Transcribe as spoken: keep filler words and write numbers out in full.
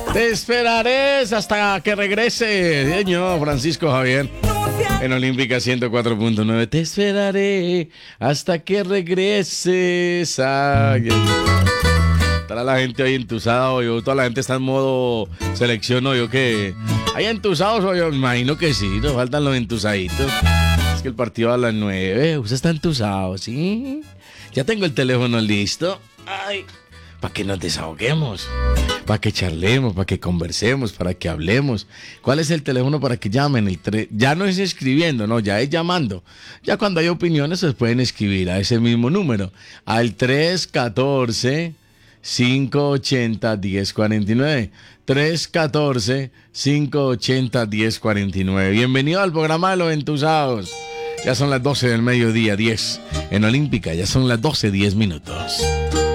Te esperaré hasta que regrese. Señor Francisco Javier. En Olímpica ciento cuatro punto nueve. Te esperaré hasta que regreses. Ay, estará la gente hoy entusada hoy. Toda la gente está en modo selección hoy. ¿O qué? ¿Hay entusados hoy? Me imagino que sí. Nos faltan los entusaditos. Es que el partido a las nueve. Usted está entusado, ¿sí? Ya tengo el teléfono listo. Ay, para que nos desahoguemos. Para que charlemos, para que conversemos, para que hablemos. ¿Cuál es el teléfono para que llamen? El tre- ya no es escribiendo, no, ya es llamando. Ya cuando hay opiniones se pueden escribir a ese mismo número. Al tres uno cuatro, cinco ocho cero, uno cero cuatro nueve. tres uno cuatro, cinco ocho cero, uno cero cuatro nueve. Bienvenido al programa de los entusados. Ya son las doce del mediodía, diez en Olímpica. Ya son las doce, diez minutos.